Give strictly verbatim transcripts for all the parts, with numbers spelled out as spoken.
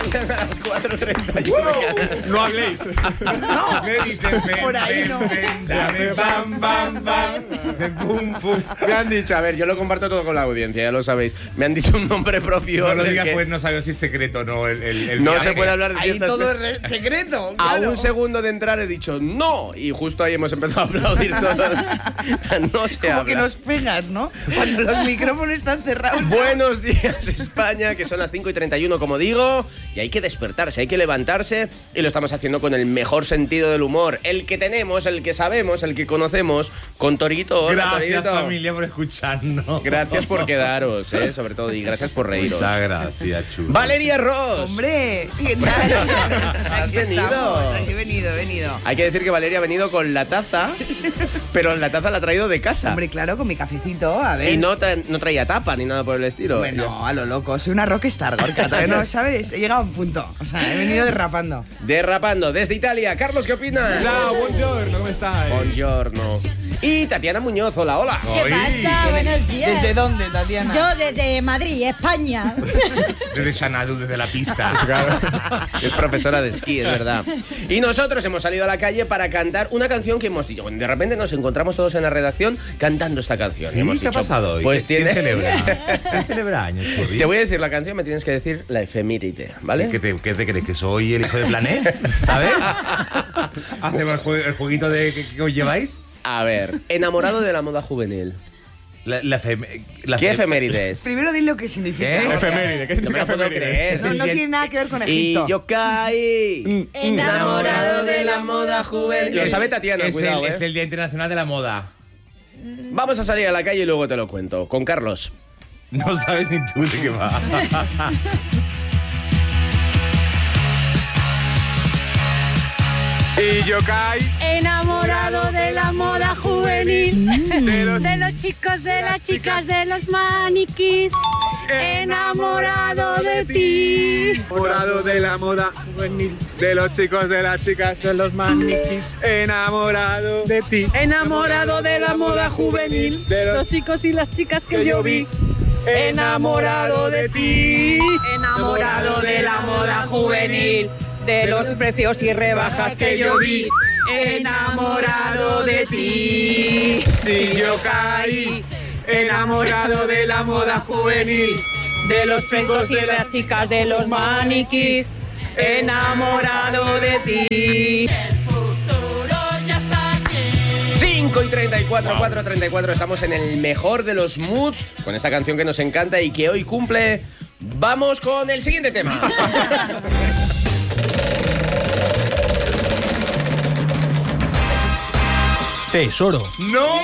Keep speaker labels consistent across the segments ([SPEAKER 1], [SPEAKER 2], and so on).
[SPEAKER 1] a las cuatro treinta y uno.
[SPEAKER 2] No habléis.
[SPEAKER 3] No, me dicen, ven,
[SPEAKER 4] por ahí
[SPEAKER 3] ven,
[SPEAKER 4] no.
[SPEAKER 3] ven, dame, bam, bam, bam, de pum, pum.
[SPEAKER 1] Me han dicho, a ver, yo lo comparto todo con la audiencia, ya lo sabéis. Me han dicho un nombre propio.
[SPEAKER 3] No lo
[SPEAKER 1] del
[SPEAKER 3] digas,
[SPEAKER 1] que
[SPEAKER 3] pues no sabemos si es secreto o no. El, el, el
[SPEAKER 1] no
[SPEAKER 3] viaje.
[SPEAKER 1] se puede hablar de
[SPEAKER 4] Ahí
[SPEAKER 1] ciertas
[SPEAKER 4] todo
[SPEAKER 1] cosas.
[SPEAKER 4] es re- secreto.
[SPEAKER 1] A
[SPEAKER 4] claro.
[SPEAKER 1] un segundo de entrar he dicho no, y justo ahí hemos empezado a aplaudir todos. No se
[SPEAKER 4] Como
[SPEAKER 1] habla.
[SPEAKER 4] que nos pegas, ¿no? Cuando los micrófonos están cerrados.
[SPEAKER 1] Buenos días, España, que son las cinco y treinta y uno, como digo, y hay que despertarse, hay que levantarse, y lo estamos haciendo con el mejor sentido del humor, el que tenemos, el que sabemos, el que conocemos, con Torito. Hola,
[SPEAKER 3] Gracias,
[SPEAKER 1] Torito.
[SPEAKER 3] familia, por escucharnos.
[SPEAKER 1] Gracias por quedaros, ¿eh? Sobre todo, y gracias por reíros.
[SPEAKER 3] Muchas gracias, chulo.
[SPEAKER 1] Valeria Ross.
[SPEAKER 4] Hombre, ¿qué tal?
[SPEAKER 1] Has
[SPEAKER 4] Aquí
[SPEAKER 1] venido.
[SPEAKER 4] estamos. He venido, he venido.
[SPEAKER 1] Hay que decir que Valeria ha venido con la taza, pero la taza la ha traído de casa.
[SPEAKER 4] Hombre, claro, con mi cafecito, a ver.
[SPEAKER 1] Y no, tra- no traía tapa ni nada por el estilo.
[SPEAKER 4] Bueno, a lo loco, soy una rockstar, Gorka, todavía no sabes, he llegado a un punto. O sea, he venido derrapando.
[SPEAKER 1] Derrapando desde Italia. Carlos, ¿qué opinas?
[SPEAKER 2] Chao, buongiorno, ¿cómo estáis?
[SPEAKER 1] Buongiorno. Y Tatiana Muñoz, hola, hola.
[SPEAKER 5] ¿Qué pasa? Buenos días.
[SPEAKER 4] ¿Desde dónde, Tatiana?
[SPEAKER 5] Yo desde Madrid, España.
[SPEAKER 3] Desde Xanadu, desde la pista.
[SPEAKER 1] Es profesora de esquí, es verdad. Y nosotros hemos salido a la calle para cantar una canción que hemos dicho. Bueno, de repente nos encontramos todos en la redacción cantando esta canción.
[SPEAKER 3] ¿Sí?
[SPEAKER 1] Y hemos
[SPEAKER 3] ¿Qué ha
[SPEAKER 1] dicho,
[SPEAKER 3] pasado hoy?
[SPEAKER 1] Pues
[SPEAKER 3] ¿Quién
[SPEAKER 1] tiene...
[SPEAKER 3] celebra? ¿Quién celebra años, Churri?
[SPEAKER 1] Te voy a decir la canción, me tienes que decir la efeméride, ¿vale?
[SPEAKER 3] ¿Qué te, qué te crees? ¿Que soy el hijo de Planet? ¿Sabes? ¿Hacemos el, jue- el jueguito de que, que os lleváis?
[SPEAKER 1] A ver, enamorado de la moda juvenil.
[SPEAKER 3] La, la fem- la
[SPEAKER 1] ¿Qué
[SPEAKER 3] fem-
[SPEAKER 1] efeméride es?
[SPEAKER 4] Primero di lo que significa.
[SPEAKER 3] ¿Qué?
[SPEAKER 4] Gorka.
[SPEAKER 2] Efeméride, ¿qué
[SPEAKER 1] No me
[SPEAKER 2] significa
[SPEAKER 1] lo puedo
[SPEAKER 2] efeméride?
[SPEAKER 1] creer.
[SPEAKER 4] No, no tiene nada que ver con
[SPEAKER 1] Y
[SPEAKER 4] Egipto.
[SPEAKER 1] yo caí enamorado de la moda juvenil. Lo sabe Tatiana,
[SPEAKER 3] es
[SPEAKER 1] cuidado,
[SPEAKER 3] el,
[SPEAKER 1] ¿eh?
[SPEAKER 3] Es el Día Internacional de la Moda.
[SPEAKER 1] Vamos a salir a la calle y luego te lo cuento. Con Carlos.
[SPEAKER 3] No sabes ni tú de qué va.
[SPEAKER 2] Y yo caí.
[SPEAKER 5] Enamorado de la moda juvenil.
[SPEAKER 2] De los-
[SPEAKER 5] De los chicos, de las chicas, de los maniquís. Enamorado de ti.
[SPEAKER 2] Enamorado de la moda juvenil, de los chicos, de las chicas, de los maniquís. Enamorado de ti.
[SPEAKER 5] Enamorado de la moda juvenil.
[SPEAKER 2] De los
[SPEAKER 5] Los chicos y las chicas que yo vi. Enamorado de ti. Enamorado de la moda juvenil. De los precios y rebajas que yo vi. Enamorado de ti.
[SPEAKER 2] Si yo caí, enamorado de la moda juvenil,
[SPEAKER 5] De los chicos y las chicas, de los maniquís. Enamorado de ti.
[SPEAKER 1] cinco y treinta y cuatro, cuatro y treinta y cuatro. Estamos en el mejor de los moods con esta canción que nos encanta y que hoy cumple. Vamos con el siguiente tema.
[SPEAKER 2] tesoro.
[SPEAKER 3] ¡No!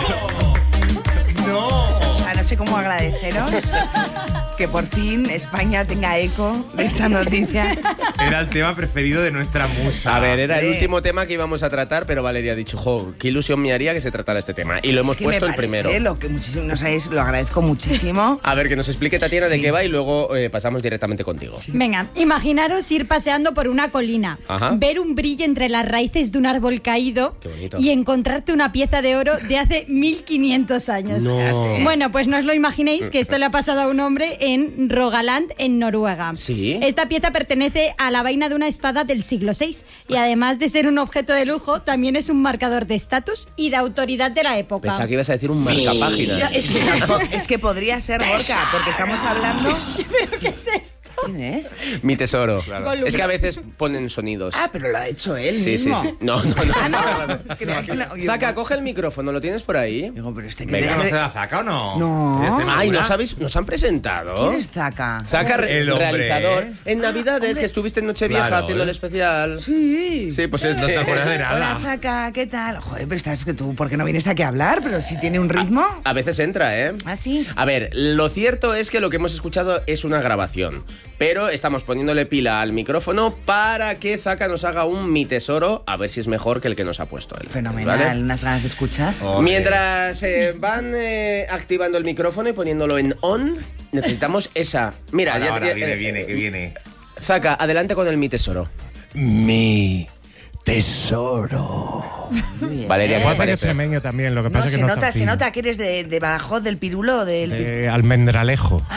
[SPEAKER 3] ¡No!
[SPEAKER 4] O sea, no sé cómo agradeceros que por fin España tenga eco de esta noticia.
[SPEAKER 3] Era el tema preferido de nuestra musa.
[SPEAKER 1] A ver, era el
[SPEAKER 4] hombre.
[SPEAKER 1] último tema que íbamos a tratar, pero Valeria ha dicho, jo, qué ilusión me haría que se tratara este tema. Y lo hemos
[SPEAKER 4] Es que
[SPEAKER 1] puesto
[SPEAKER 4] me
[SPEAKER 1] el
[SPEAKER 4] parece
[SPEAKER 1] primero.
[SPEAKER 4] Lo que muchísimo, no sabéis, lo agradezco muchísimo.
[SPEAKER 1] A ver, que nos explique Tatiana de
[SPEAKER 4] Sí.
[SPEAKER 1] qué va y luego eh, pasamos directamente contigo.
[SPEAKER 5] Venga, imaginaros ir paseando por una colina,
[SPEAKER 1] Ajá.
[SPEAKER 5] ver un brillo entre las raíces de un árbol caído
[SPEAKER 1] Qué bonito.
[SPEAKER 5] y encontrarte una pieza de oro de hace mil quinientos años.
[SPEAKER 1] No.
[SPEAKER 5] Bueno, pues no os lo imaginéis que esto le ha pasado a un hombre en Rogaland, en Noruega.
[SPEAKER 1] Sí.
[SPEAKER 5] Esta pieza pertenece a la vaina de una espada del siglo seis y además de ser un objeto de lujo, también es un marcador de estatus y de autoridad de la época.
[SPEAKER 1] Pensaba que ibas a decir un marcapáginas.
[SPEAKER 4] Ya, Es que, tampoco- es que podría ser Gorka, porque estamos hablando.
[SPEAKER 5] ¿Pero qué es esto?
[SPEAKER 4] ¿Quién es?
[SPEAKER 1] Mi tesoro.
[SPEAKER 5] Gollum.
[SPEAKER 1] Es que a veces ponen sonidos.
[SPEAKER 4] Ah, pero lo ha hecho él
[SPEAKER 1] sí, sí,
[SPEAKER 4] mismo.
[SPEAKER 1] sí. No, no, no.
[SPEAKER 4] Ah, no. Creía que la- oye,
[SPEAKER 1] Zaca, coge el micrófono, ¿lo tienes por ahí?
[SPEAKER 4] Digo, pero este que
[SPEAKER 1] Venga.
[SPEAKER 4] tiene-
[SPEAKER 3] ¿Conoce a Zaca o no?
[SPEAKER 4] No.
[SPEAKER 3] ¿De Extremadura?
[SPEAKER 1] Ay, ¿no sabéis? ¿Nos han presentado?
[SPEAKER 4] ¿Quién es Zaca?
[SPEAKER 1] Zaca, re-
[SPEAKER 3] El hombre.
[SPEAKER 1] realizador. En Navidades,
[SPEAKER 4] Hombre.
[SPEAKER 1] que estuviste en Nochevieja
[SPEAKER 3] Claro,
[SPEAKER 1] haciendo el
[SPEAKER 3] ¿eh?
[SPEAKER 1] especial.
[SPEAKER 4] Sí.
[SPEAKER 1] Sí, pues
[SPEAKER 3] No
[SPEAKER 1] este.
[SPEAKER 3] te acuerdas de
[SPEAKER 4] Hola,
[SPEAKER 3] nada.
[SPEAKER 4] Zaca, ¿qué tal? Joder, pero estás que tú, ¿por qué no vienes aquí a hablar? Pero si tiene un ritmo.
[SPEAKER 1] A veces entra, ¿eh?
[SPEAKER 4] ¿Ah, sí?
[SPEAKER 1] A ver, lo cierto es que lo que hemos escuchado es una grabación, pero estamos poniéndole pila al micrófono para que Zaca nos haga un mi tesoro, a ver si es mejor que el que nos ha puesto él.
[SPEAKER 4] Fenomenal,
[SPEAKER 1] ¿vale?
[SPEAKER 4] unas ganas de escuchar.
[SPEAKER 3] Oye.
[SPEAKER 1] Mientras eh, van eh, activando el micrófono y poniéndolo en on, necesitamos esa. Mira,
[SPEAKER 3] Ahora,
[SPEAKER 1] ya
[SPEAKER 3] ahora,
[SPEAKER 1] ya-
[SPEAKER 3] viene,
[SPEAKER 1] eh,
[SPEAKER 3] viene, que viene.
[SPEAKER 1] Zaca, adelante con el mi tesoro.
[SPEAKER 6] Mi tesoro.
[SPEAKER 4] Muy bien.
[SPEAKER 1] Valeria, ¿qué
[SPEAKER 6] Puedo
[SPEAKER 1] te
[SPEAKER 6] hacer
[SPEAKER 1] parece?
[SPEAKER 6] extremeño también, lo que
[SPEAKER 4] No,
[SPEAKER 6] pasa es
[SPEAKER 4] se
[SPEAKER 6] que no
[SPEAKER 4] nota,
[SPEAKER 6] está
[SPEAKER 4] se
[SPEAKER 6] fino.
[SPEAKER 4] nota que eres de, de Badajoz, del Pirulo, del...
[SPEAKER 6] De Almendralejo.
[SPEAKER 4] Ah,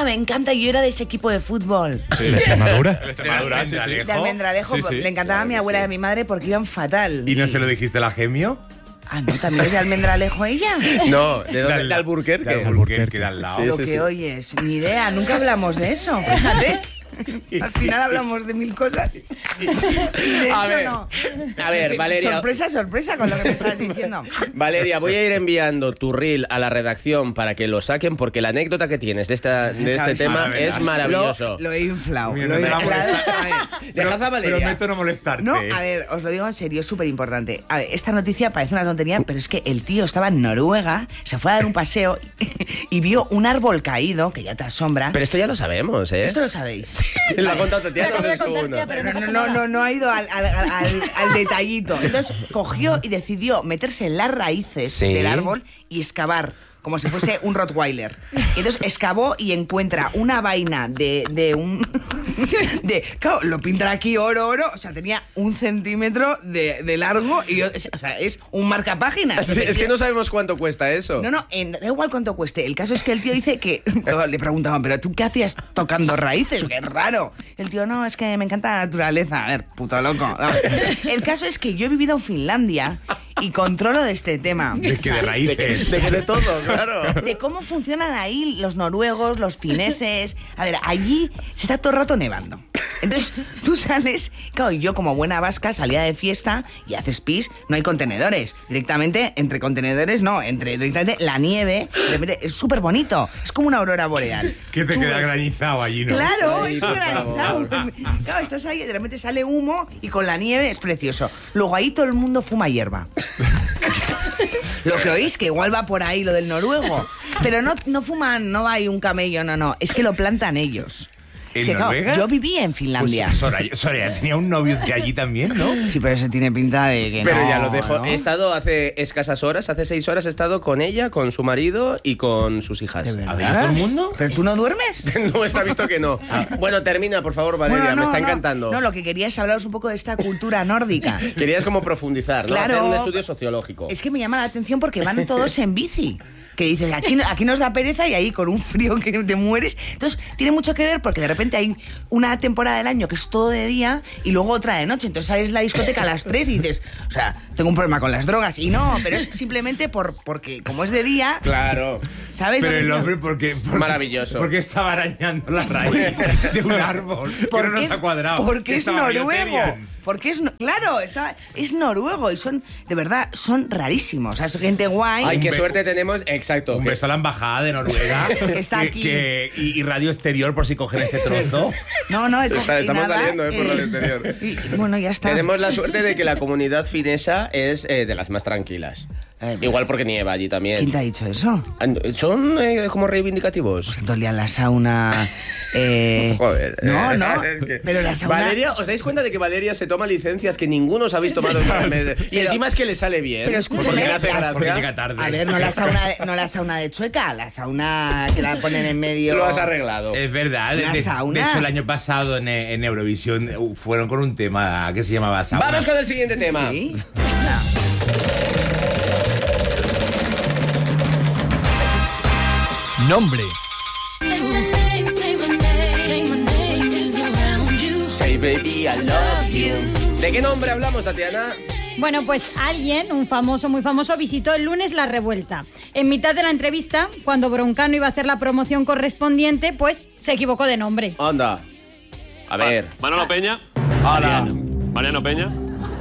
[SPEAKER 4] Ah, me encanta, yo era de ese equipo de fútbol.
[SPEAKER 6] Sí, ¿de Extremadura?
[SPEAKER 2] El Extremadura, sí, sí.
[SPEAKER 4] De Almendralejo,
[SPEAKER 2] Sí, sí.
[SPEAKER 4] le encantaba
[SPEAKER 1] Claro
[SPEAKER 4] a mi
[SPEAKER 1] que
[SPEAKER 4] abuela y
[SPEAKER 1] sí.
[SPEAKER 4] a mi madre porque iban fatal.
[SPEAKER 3] ¿Y no se lo dijiste a la Gemio?
[SPEAKER 4] Ah, ¿no? ¿También es de Almendralejo ella?
[SPEAKER 1] No, ¿de dónde?
[SPEAKER 3] Al-
[SPEAKER 1] De Alburquerque.
[SPEAKER 3] De Alburquerque, de al lado.
[SPEAKER 1] Sí,
[SPEAKER 4] Lo
[SPEAKER 1] sí,
[SPEAKER 4] que
[SPEAKER 1] sí.
[SPEAKER 4] oyes, ni idea, nunca hablamos de eso, fíjate. Al final hablamos de mil cosas. Y de
[SPEAKER 1] A
[SPEAKER 4] eso
[SPEAKER 1] ver,
[SPEAKER 4] no.
[SPEAKER 1] a ver, Valeria.
[SPEAKER 4] Sorpresa, sorpresa con lo que me estás diciendo.
[SPEAKER 1] Valeria, voy a ir enviando tu reel a la redacción para que lo saquen, porque la anécdota que tienes de, esta, de este
[SPEAKER 4] Claro,
[SPEAKER 1] tema
[SPEAKER 3] sí,
[SPEAKER 1] es
[SPEAKER 3] lo-
[SPEAKER 1] maravilloso.
[SPEAKER 4] Lo, lo he inflado.
[SPEAKER 3] Mira,
[SPEAKER 4] Lo
[SPEAKER 3] no
[SPEAKER 4] he
[SPEAKER 3] me va a
[SPEAKER 4] inflado.
[SPEAKER 3] molestar.
[SPEAKER 4] A ver,
[SPEAKER 1] Dejad a Valeria.
[SPEAKER 3] Prometo no molestarte.
[SPEAKER 4] No, a ver, os lo digo en serio, es súper importante. A ver, esta noticia parece una tontería, pero es que el tío estaba en Noruega, se fue a dar un paseo y vio un árbol caído, que ya te asombra.
[SPEAKER 1] Pero esto ya lo sabemos, ¿eh?
[SPEAKER 4] Esto lo sabéis.
[SPEAKER 1] Lo ha contado Tatiana
[SPEAKER 5] Lo acabo de
[SPEAKER 1] dos
[SPEAKER 5] contar,
[SPEAKER 1] uno.
[SPEAKER 5] tía, pero
[SPEAKER 4] No,
[SPEAKER 5] no
[SPEAKER 4] no,
[SPEAKER 5] pasa
[SPEAKER 4] no,
[SPEAKER 5] nada.
[SPEAKER 4] no, no ha ido al, al- al- al- al detallito. Entonces cogió y decidió meterse en las raíces
[SPEAKER 1] Sí.
[SPEAKER 4] del árbol y excavar. Como si fuese un Rottweiler. Y entonces excavó y encuentra una vaina de, de un... De, claro, lo pintan aquí oro, oro. O sea, tenía un centímetro de, de largo y yo- o sea, es un marcapáginas.
[SPEAKER 1] Es, es que no sabemos cuánto cuesta eso.
[SPEAKER 4] No, no, en- da igual cuánto cueste. El caso es que el tío dice que... Le preguntaban, ¿pero tú qué hacías tocando raíces? ¡Qué raro! El tío, no, es que me encanta la naturaleza. A ver, puto loco. No. El caso es que yo he vivido en Finlandia y controlo de este tema.
[SPEAKER 3] De que de
[SPEAKER 1] De que,
[SPEAKER 3] raíces.
[SPEAKER 1] de que de todo, claro.
[SPEAKER 4] De cómo funcionan ahí los noruegos, los fineses. A ver, allí se está todo el rato nevando. Entonces, tú sales, claro, y yo como buena vasca salía de fiesta y haces pis, no hay contenedores. Directamente, entre contenedores, no, entre directamente la nieve, de repente, es súper bonito. Es como una aurora boreal.
[SPEAKER 3] Que te
[SPEAKER 4] Tú
[SPEAKER 3] queda
[SPEAKER 4] ves-
[SPEAKER 3] granizado allí, ¿no?
[SPEAKER 4] Claro,
[SPEAKER 1] Ay,
[SPEAKER 4] es
[SPEAKER 1] por
[SPEAKER 4] granizado. Claro, estás ahí y de repente sale humo y con la nieve es precioso. Luego ahí todo el mundo fuma hierba. Lo que oís, que igual va por ahí lo del noruego. Pero no, no fuman, no hay un camello, no, no. Es que lo plantan ellos. Es
[SPEAKER 3] ¿En
[SPEAKER 4] que, claro,
[SPEAKER 3] Noruega?
[SPEAKER 4] yo viví en Finlandia.
[SPEAKER 3] Pues Soraya, Soraya tenía un novio de allí también, ¿no?
[SPEAKER 4] Sí, pero eso tiene pinta de que
[SPEAKER 1] Pero
[SPEAKER 4] no,
[SPEAKER 1] ya lo dejo.
[SPEAKER 4] ¿no?
[SPEAKER 1] He estado hace escasas horas, hace seis horas he estado con ella, con su marido y con sus hijas.
[SPEAKER 4] ¿De verdad?
[SPEAKER 3] ¿Ha venido todo el mundo?
[SPEAKER 4] ¿Pero tú no duermes?
[SPEAKER 1] No, está visto que no. Bueno, termina, por favor, Valeria,
[SPEAKER 4] Bueno, no,
[SPEAKER 1] me está
[SPEAKER 4] no,
[SPEAKER 1] encantando.
[SPEAKER 4] No, lo que quería es hablaros un poco de esta cultura nórdica.
[SPEAKER 1] Querías como profundizar, ¿no?
[SPEAKER 4] Claro.
[SPEAKER 1] Hacer un estudio sociológico.
[SPEAKER 4] Es que me llama la atención porque van todos en bici. Que dices, aquí, aquí nos da pereza y ahí con un frío que te mueres. Entonces, tiene mucho que ver porque de repente hay una temporada del año que es todo de día y luego otra de noche. Entonces sales a la discoteca a las tres y dices, o sea, tengo un problema con las drogas. Y no, pero es simplemente por, porque como es de día,
[SPEAKER 1] Claro.
[SPEAKER 4] ¿sabes? lo
[SPEAKER 3] Pero
[SPEAKER 4] que
[SPEAKER 3] el
[SPEAKER 4] digo?
[SPEAKER 3] hombre, ¿por qué? Porque,
[SPEAKER 1] Maravilloso.
[SPEAKER 3] Porque estaba arañando la raíz de un árbol. Que
[SPEAKER 4] Porque
[SPEAKER 3] no nos
[SPEAKER 4] es-
[SPEAKER 3] ha cuadrado.
[SPEAKER 4] Porque
[SPEAKER 3] Que
[SPEAKER 4] es
[SPEAKER 3] estaba
[SPEAKER 4] noruego.
[SPEAKER 3] Bioterian.
[SPEAKER 4] Porque es, no- claro, está, es noruego y son, de verdad, son rarísimos. O sea, es gente guay.
[SPEAKER 1] Ay, qué
[SPEAKER 3] be-
[SPEAKER 1] suerte tenemos. Exacto.
[SPEAKER 3] Un
[SPEAKER 1] que-
[SPEAKER 3] beso a la embajada de Noruega.
[SPEAKER 4] Está
[SPEAKER 3] que-
[SPEAKER 4] aquí.
[SPEAKER 3] que- y, y Radio Exterior, por si cogen este trozo.
[SPEAKER 4] No, no,
[SPEAKER 1] Está-
[SPEAKER 4] y
[SPEAKER 1] estamos
[SPEAKER 4] nada,
[SPEAKER 1] saliendo, eh, por Radio Exterior.
[SPEAKER 4] y- bueno, ya está.
[SPEAKER 1] Tenemos la suerte de que la comunidad finesa es eh, de las más tranquilas.
[SPEAKER 4] Eh,
[SPEAKER 1] Igual porque nieva allí también.
[SPEAKER 4] ¿Quién te ha dicho eso?
[SPEAKER 1] ¿Son eh, como reivindicativos?
[SPEAKER 4] Pues tanto el día en la sauna. eh,
[SPEAKER 1] Joder.
[SPEAKER 4] No,
[SPEAKER 1] eh,
[SPEAKER 4] no.
[SPEAKER 1] es que-
[SPEAKER 4] Pero la sauna.
[SPEAKER 1] Valeria, ¿os dais cuenta de que Valeria se toma licencias que ninguno os habéis tomado en nueve meses? Y
[SPEAKER 4] Pero-
[SPEAKER 1] encima es que le sale bien.
[SPEAKER 4] Pero escúchame,
[SPEAKER 1] porque le hace
[SPEAKER 4] las-
[SPEAKER 1] gracia.
[SPEAKER 3] Porque llega tarde.
[SPEAKER 4] A ver, no la sauna, de, no la sauna de Chueca, la sauna que la ponen en medio.
[SPEAKER 1] Lo has arreglado.
[SPEAKER 3] Es verdad.
[SPEAKER 4] Una
[SPEAKER 3] De, de-
[SPEAKER 4] sauna.
[SPEAKER 3] de hecho, el año pasado en, en Eurovisión uh, fueron con un tema que se llamaba sauna.
[SPEAKER 1] Vamos con el siguiente tema.
[SPEAKER 4] Sí.
[SPEAKER 6] Nombre.
[SPEAKER 1] Say baby, I love you. ¿De qué nombre hablamos, Tatiana?
[SPEAKER 5] Bueno, pues alguien, un famoso, muy famoso, visitó el lunes La Revuelta. En mitad de la entrevista, cuando Broncano iba a hacer la promoción correspondiente, pues se equivocó de nombre.
[SPEAKER 1] Anda. A ver.
[SPEAKER 7] Manolo Peña.
[SPEAKER 1] Hola.
[SPEAKER 7] Mariano Peña.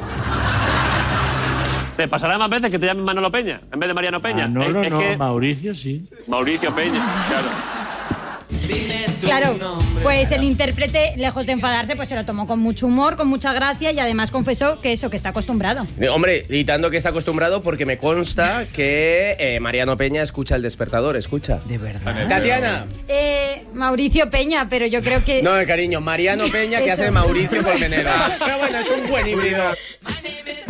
[SPEAKER 7] ¿Te pasará más veces que te llamen Manolo Peña en vez de Mariano Peña?
[SPEAKER 8] Ah, no,
[SPEAKER 7] Es-
[SPEAKER 8] no,
[SPEAKER 7] es
[SPEAKER 8] no,
[SPEAKER 7] que
[SPEAKER 8] Mauricio sí.
[SPEAKER 7] Mauricio Peña, claro.
[SPEAKER 5] Claro, pues el intérprete, lejos de enfadarse, pues se lo tomó con mucho humor, con mucha gracia y además confesó que eso, que está acostumbrado.
[SPEAKER 1] Eh, Hombre, y tanto que está acostumbrado porque me consta que eh, Mariano Peña escucha el despertador, escucha.
[SPEAKER 4] De verdad.
[SPEAKER 1] Tatiana.
[SPEAKER 5] Eh, Mauricio Peña, pero yo creo que...
[SPEAKER 1] No, cariño, Mariano Peña que
[SPEAKER 5] Eso.
[SPEAKER 1] hace Mauricio Colmenero. Pero bueno, es un buen híbrido.
[SPEAKER 9] My name is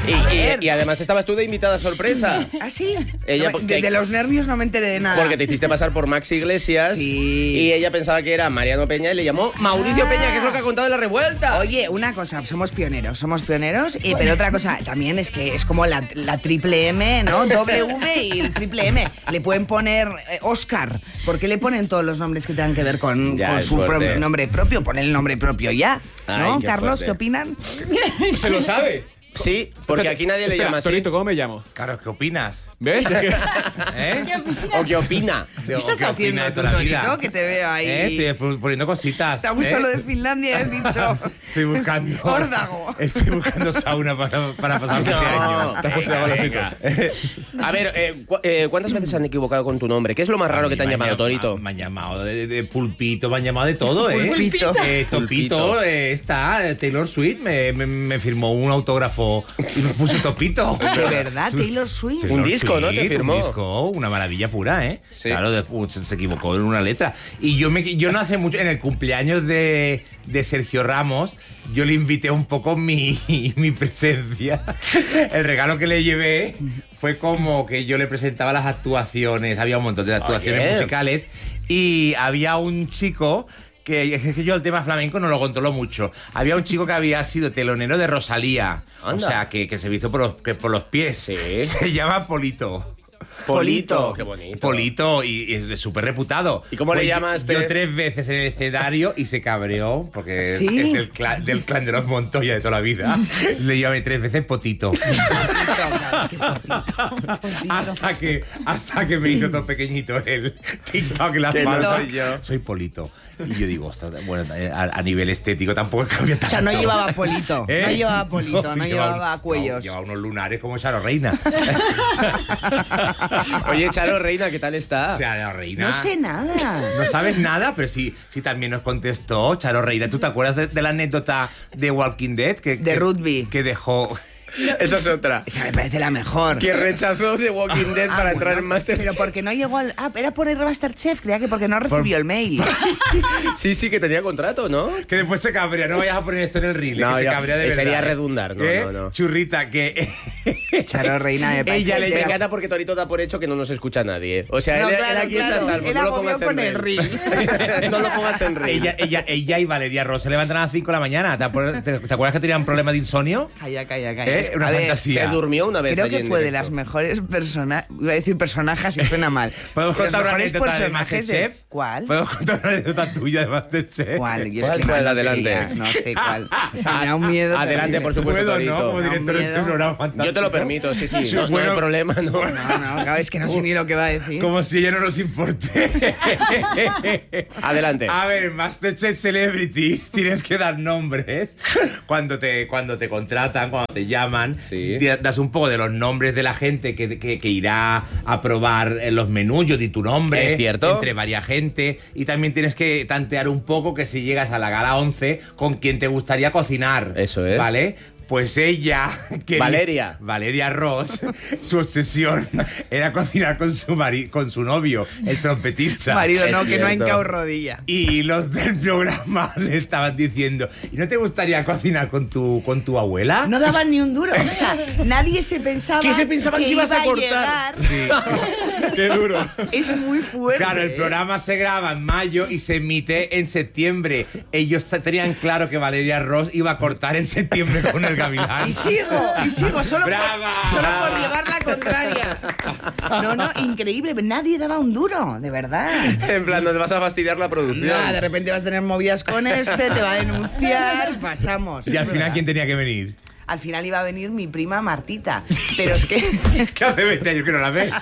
[SPEAKER 1] Y, y, y además estabas tú de invitada sorpresa.
[SPEAKER 4] ¿Ah, sí?
[SPEAKER 1] Ella,
[SPEAKER 4] No,
[SPEAKER 1] porque-
[SPEAKER 4] de, de los nervios no me enteré de nada.
[SPEAKER 1] Porque te hiciste pasar por Max Iglesias.
[SPEAKER 4] Sí.
[SPEAKER 1] Y ella pensaba que era Mariano Peña y le llamó Mauricio
[SPEAKER 4] Ah.
[SPEAKER 1] Peña, que es lo que ha contado en La Revuelta.
[SPEAKER 4] Oye, una cosa, somos pioneros, somos pioneros, y, pero otra cosa también es que es como la, la triple M, ¿no? W y el triple M. Le pueden poner eh, Oscar. ¿Por qué le ponen todos los nombres que tengan que ver con,
[SPEAKER 1] Ya,
[SPEAKER 4] con
[SPEAKER 1] es
[SPEAKER 4] su
[SPEAKER 1] fuerte.
[SPEAKER 4] propio nombre propio? Pon el nombre propio ya, ¿no?
[SPEAKER 1] Ay, qué
[SPEAKER 4] Carlos,
[SPEAKER 1] fuerte.
[SPEAKER 4] ¿qué opinan?
[SPEAKER 2] Se lo sabe.
[SPEAKER 1] Sí, porque aquí nadie le
[SPEAKER 2] Espera,
[SPEAKER 1] llama así.
[SPEAKER 2] Torito, ¿cómo me llamo?
[SPEAKER 3] Claro, ¿qué opinas?
[SPEAKER 2] ¿Ves? Es que-
[SPEAKER 3] ¿Eh?
[SPEAKER 1] ¿O qué opina?
[SPEAKER 4] ¿Qué estás haciendo tú, Torito? Que te veo ahí.
[SPEAKER 3] ¿Eh? Estoy poniendo cositas.
[SPEAKER 4] ¿Te ha gustado
[SPEAKER 3] ¿eh?
[SPEAKER 4] lo de Finlandia y has dicho?
[SPEAKER 3] Estoy buscando.
[SPEAKER 4] Órdago.
[SPEAKER 3] Estoy buscando sauna para, para pasar este año.
[SPEAKER 2] Te has puesto la
[SPEAKER 1] venga. A ver, eh, cu- eh, ¿cuántas veces se han equivocado con tu nombre? ¿Qué es lo más raro que te han
[SPEAKER 3] Me
[SPEAKER 1] llamado,
[SPEAKER 3] llam-
[SPEAKER 1] Torito?
[SPEAKER 3] Me han llamado de, de pulpito, me han llamado de todo, ¿eh?
[SPEAKER 4] Pulpito.
[SPEAKER 3] Eh, Topito,
[SPEAKER 1] Pulpito.
[SPEAKER 3] eh, está, eh, Taylor Swift me, me, me firmó un autógrafo y me puso Topito.
[SPEAKER 4] De verdad, Taylor Swift.
[SPEAKER 1] Un disco, ¿no? Te
[SPEAKER 3] Swift,
[SPEAKER 1] firmó.
[SPEAKER 3] Un disco, una maravilla pura, ¿eh?
[SPEAKER 1] Sí.
[SPEAKER 3] Claro, de- uh, se, se equivocó en una letra. Y yo, me, yo no hace mucho, en el cumpleaños de, de Sergio Ramos, yo le invité un poco mi, mi presencia. El regalo que le llevé fue como que yo le presentaba las actuaciones, había un montón de actuaciones
[SPEAKER 1] Oye.
[SPEAKER 3] musicales, y había un chico que es que yo el tema flamenco no lo controlo mucho. Había un chico que había sido telonero de Rosalía.
[SPEAKER 1] Anda.
[SPEAKER 3] O sea, que, que se hizo por los, que por los pies.
[SPEAKER 1] Sí.
[SPEAKER 3] Se llama Polito.
[SPEAKER 4] Polito.
[SPEAKER 1] Qué bonito.
[SPEAKER 3] Polito, y, y es súper reputado.
[SPEAKER 1] ¿Y cómo le
[SPEAKER 3] Pues yo-
[SPEAKER 1] llamaste?
[SPEAKER 3] Yo tres veces en el escenario y se cabreó, porque
[SPEAKER 4] ¿Sí?
[SPEAKER 3] es del clan, del clan de los Montoya de toda la vida. Le llamé tres veces Potito. hasta, que, hasta que me hizo todo pequeñito el TikTok en la
[SPEAKER 1] Que no
[SPEAKER 3] espalda.
[SPEAKER 1] soy yo.
[SPEAKER 3] Soy Polito. Y yo digo, ostras, bueno, a, a nivel estético tampoco cambia tanto.
[SPEAKER 4] O sea, no llevaba polito,
[SPEAKER 3] ¿Eh?
[SPEAKER 4] no llevaba polito, no, llevaba
[SPEAKER 3] un-
[SPEAKER 4] cuellos.
[SPEAKER 3] no, llevaba unos lunares como Charo Reina.
[SPEAKER 1] Oye, Charo Reina, ¿qué tal está?
[SPEAKER 3] O sea, la Reina.
[SPEAKER 4] No sé nada.
[SPEAKER 3] No sabes nada, pero sí, sí también nos contestó Charo Reina. ¿Tú te acuerdas de, de la anécdota de Walking Dead? Que,
[SPEAKER 4] De
[SPEAKER 3] que-
[SPEAKER 4] rugby.
[SPEAKER 3] Que dejó...
[SPEAKER 1] Esa es otra.
[SPEAKER 4] Esa me parece la mejor.
[SPEAKER 1] Que rechazó de Walking Dead
[SPEAKER 4] Ah,
[SPEAKER 1] para
[SPEAKER 4] bueno,
[SPEAKER 1] entrar en Masterchef.
[SPEAKER 4] Pero porque no llegó al... Ah, era por el Masterchef, creía que porque no recibió el mail.
[SPEAKER 1] Sí, sí, que tenía contrato, ¿no?
[SPEAKER 3] Que después se cabrea. No vayas a poner esto en el reel.
[SPEAKER 1] No,
[SPEAKER 3] que se
[SPEAKER 1] ya,
[SPEAKER 3] cabrea de
[SPEAKER 1] eh,
[SPEAKER 3] verdad.
[SPEAKER 1] sería
[SPEAKER 3] ¿eh?
[SPEAKER 1] redundar, no,
[SPEAKER 3] ¿Eh?
[SPEAKER 1] no, no.
[SPEAKER 3] Churrita, que...
[SPEAKER 4] Charo Reina me parece...
[SPEAKER 3] Ella le
[SPEAKER 1] Me
[SPEAKER 3] llegas-
[SPEAKER 1] encanta porque Torito da por hecho que no nos escucha nadie. O sea,
[SPEAKER 4] No,
[SPEAKER 1] él,
[SPEAKER 4] claro,
[SPEAKER 1] él aquí
[SPEAKER 4] claro.
[SPEAKER 1] está a salvo.
[SPEAKER 4] Él
[SPEAKER 1] No lo
[SPEAKER 4] agobió
[SPEAKER 1] pongas en
[SPEAKER 4] con el
[SPEAKER 1] reel. No lo pongas en reel.
[SPEAKER 3] Ella, ella, ella y Valeria Ross se levantan a las cinco de la mañana. ¿Te acuerdas, te, te acuerdas que tenían problemas de insomnio?
[SPEAKER 4] Calla, calla, calla.
[SPEAKER 3] ¿Eh? Una
[SPEAKER 4] A ver,
[SPEAKER 3] fantasía.
[SPEAKER 1] Se durmió una vez
[SPEAKER 4] Creo
[SPEAKER 1] allí
[SPEAKER 4] que
[SPEAKER 1] en
[SPEAKER 4] fue de
[SPEAKER 1] directo.
[SPEAKER 4] las mejores personas... Iba a decir personajes y suena mal.
[SPEAKER 3] ¿Podemos
[SPEAKER 4] De los
[SPEAKER 3] contar una
[SPEAKER 4] mejores
[SPEAKER 3] anécdota de
[SPEAKER 4] personajes de-
[SPEAKER 3] Masterchef?
[SPEAKER 4] ¿Cuál?
[SPEAKER 3] ¿Podemos contar una anécdota tuya de Masterchef?
[SPEAKER 4] ¿Cuál? Yo
[SPEAKER 1] ¿Cuál,
[SPEAKER 4] es que
[SPEAKER 1] cuál?
[SPEAKER 4] no sé
[SPEAKER 1] Adelante.
[SPEAKER 4] ya, no sé cuál. O sea, me da un miedo.
[SPEAKER 1] Adelante,
[SPEAKER 4] terrible.
[SPEAKER 1] por supuesto,
[SPEAKER 3] Puedo,
[SPEAKER 1] Torito.
[SPEAKER 3] ¿no? Como
[SPEAKER 4] Da un
[SPEAKER 3] director de este
[SPEAKER 4] miedo.
[SPEAKER 3] programa fantástico.
[SPEAKER 1] Yo te lo permito, sí, sí. No, no
[SPEAKER 3] Bueno,
[SPEAKER 1] hay problema, no.
[SPEAKER 4] No, no, claro, es que no sé ni lo que va a decir.
[SPEAKER 3] Como si ella no nos importe.
[SPEAKER 1] Adelante.
[SPEAKER 3] A ver, Masterchef Celebrity, tienes que dar nombres. Cuando te, cuando te contratan, cuando te llaman,
[SPEAKER 1] Sí.
[SPEAKER 3] te das un poco de los nombres de la gente que, que, que irá a probar en los menús. Yo di tu nombre.
[SPEAKER 1] Es cierto.
[SPEAKER 3] Entre varias gente. Y también tienes que tantear un poco que si llegas a la gala once, con quién te gustaría cocinar.
[SPEAKER 1] Eso es.
[SPEAKER 3] ¿Vale? Pues ella... quería-
[SPEAKER 1] Valeria.
[SPEAKER 3] Valeria Ross, su obsesión era cocinar con su, mari con su novio, el trompetista.
[SPEAKER 4] Marido,
[SPEAKER 1] Es
[SPEAKER 4] no, que no ha
[SPEAKER 1] cierto.
[SPEAKER 4] hincado rodilla.
[SPEAKER 3] Y los del programa le estaban diciendo, ¿y no te gustaría cocinar con tu, con tu abuela?
[SPEAKER 4] No daban ni un duro. O sea, nadie se pensaba
[SPEAKER 1] ¿Qué se pensaban que ibas a
[SPEAKER 4] iba
[SPEAKER 1] cortar?
[SPEAKER 4] llegar.
[SPEAKER 3] ¡Qué duro!
[SPEAKER 4] Es muy fuerte.
[SPEAKER 3] Claro, el programa se graba en mayo y se emite en septiembre. Ellos tenían claro que Valeria Ross iba a cortar en septiembre con el gavilán.
[SPEAKER 4] Y sigo, y sigo, solo,
[SPEAKER 3] ¡Brava!
[SPEAKER 4] por, solo por llevar la contraria. No, no, increíble. Nadie daba un duro, de verdad.
[SPEAKER 1] En plan, nos vas a fastidiar la producción.
[SPEAKER 4] Nada, de repente vas a tener movidas con este, te va a denunciar, pasamos.
[SPEAKER 3] Y al
[SPEAKER 4] Es
[SPEAKER 3] final,
[SPEAKER 4] verdad.
[SPEAKER 3] ¿quién tenía que venir?
[SPEAKER 4] Al final iba a venir mi prima Martita. Pero es que...
[SPEAKER 3] Que hace veinte años que no la ves.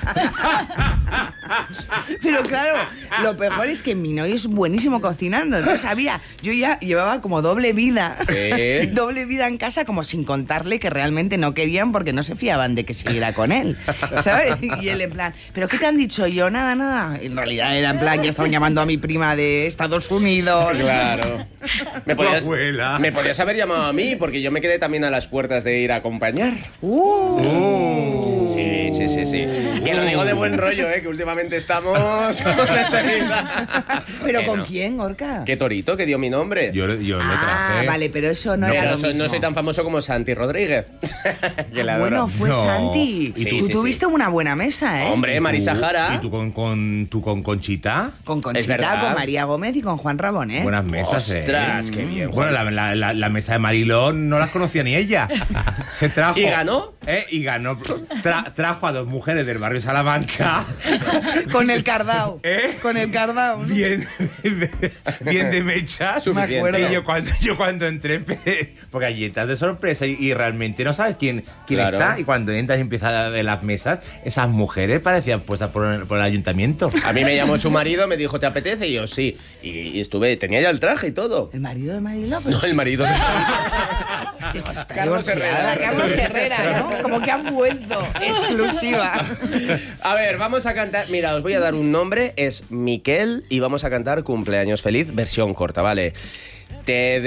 [SPEAKER 4] Pero claro, lo peor es que mi novio es buenísimo cocinando. No sabía. Yo ya llevaba como doble vida.
[SPEAKER 1] Sí.
[SPEAKER 4] Doble vida en casa, como sin contarle que realmente no querían porque no se fiaban de que siguiera con él. ¿Sabes? Y él en plan, ¿pero qué te han dicho? Yo, nada, nada. En realidad era en plan, ya estaban llamando a mi prima de Estados Unidos.
[SPEAKER 1] Claro. Me
[SPEAKER 3] Tu
[SPEAKER 1] podías,
[SPEAKER 3] abuela.
[SPEAKER 1] me podías haber llamado a mí porque yo me quedé también a las puertas de ir a acompañar.
[SPEAKER 4] Uh.
[SPEAKER 1] Sí, sí, sí, sí. Que lo digo de buen rollo, ¿eh? Que últimamente solamente estamos con esta vida.
[SPEAKER 4] ¿Pero
[SPEAKER 1] Que
[SPEAKER 4] con
[SPEAKER 1] no.
[SPEAKER 4] quién, Gorka?
[SPEAKER 1] ¿Qué torito que dio mi nombre?
[SPEAKER 3] Yo, yo le
[SPEAKER 4] Ah,
[SPEAKER 3] traje.
[SPEAKER 4] vale, pero eso no,
[SPEAKER 1] no,
[SPEAKER 4] era
[SPEAKER 1] pero
[SPEAKER 4] lo
[SPEAKER 1] soy-
[SPEAKER 4] mismo.
[SPEAKER 1] no soy tan famoso como Santi Rodríguez. que la
[SPEAKER 4] Ah, bueno,
[SPEAKER 1] adoro.
[SPEAKER 4] fue
[SPEAKER 3] No.
[SPEAKER 4] Santi.
[SPEAKER 1] Sí,
[SPEAKER 4] tú
[SPEAKER 1] sí,
[SPEAKER 4] tuviste
[SPEAKER 1] sí.
[SPEAKER 4] una buena mesa, ¿eh?
[SPEAKER 1] Hombre, Marisa
[SPEAKER 3] ¿Tú?
[SPEAKER 1] Jara.
[SPEAKER 3] ¿Y tú con, con, tú con Conchita?
[SPEAKER 4] Con
[SPEAKER 1] Es
[SPEAKER 4] Conchita,
[SPEAKER 1] verdad.
[SPEAKER 4] con María Gómez y con Juan Rabón, ¿eh?
[SPEAKER 3] Buenas mesas, ¿eh?
[SPEAKER 1] Ostras, qué bien,
[SPEAKER 3] Bueno, la, la, la, la mesa de Mariló no las conocía ni ella. Se trajo.
[SPEAKER 1] ¿Y ganó?
[SPEAKER 3] ¿Eh? Y ganó. Tra- trajo a dos mujeres del barrio Salamanca.
[SPEAKER 4] Con el cardao.
[SPEAKER 3] ¿Eh?
[SPEAKER 4] Con el cardao. ¿no?
[SPEAKER 3] Bien, bien de mechas.
[SPEAKER 1] Suficiente.
[SPEAKER 4] Me acuerdo.
[SPEAKER 3] Y yo cuando, yo cuando entré, empe- porque allí entras de sorpresa y, y realmente no sabes quién, quién
[SPEAKER 1] Claro.
[SPEAKER 3] está. Y cuando entras y empiezas a ver las mesas, esas mujeres parecían puestas por, el- por el ayuntamiento.
[SPEAKER 1] A mí me llamó su marido, me dijo, ¿te apetece? Y yo, sí. Y, y estuve, tenía ya el traje y todo.
[SPEAKER 4] ¿El marido de Mariló? Pues,
[SPEAKER 1] No, el marido de
[SPEAKER 4] digo, está
[SPEAKER 1] Carlos
[SPEAKER 4] divorciada.
[SPEAKER 1] Herrera.
[SPEAKER 4] Carlos Herrera, ¿no? Como que han vuelto. Exclusiva.
[SPEAKER 1] A ver, vamos a cantar. Mira, os voy a dar un nombre. Es Miquel y vamos a cantar Cumpleaños Feliz, versión corta, ¿vale? Te